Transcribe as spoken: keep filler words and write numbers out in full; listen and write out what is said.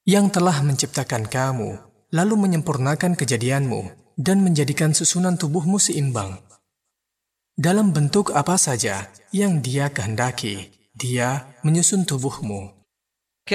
yang telah menciptakan kamu, lalu menyempurnakan kejadianmu, dan menjadikan susunan tubuhmu seimbang. Dalam bentuk apa saja yang Dia kehendaki, Dia menyusun tubuhmu.